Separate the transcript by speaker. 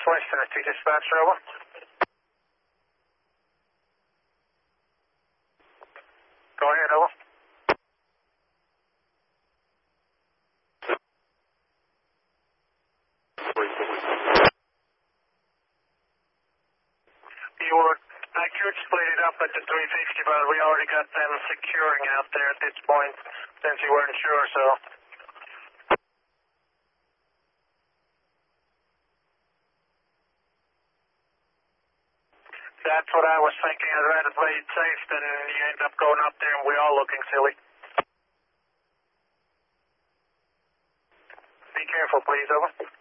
Speaker 1: Northwest Tennessee dispatcher, over. Go ahead, over. You would, I could split it up at the 350, but we already got them securing out there at this point, since you weren't sure, so. That's what I was thinking. I'd rather play it safe than you end up going up there and we all looking silly. Be careful, please, over.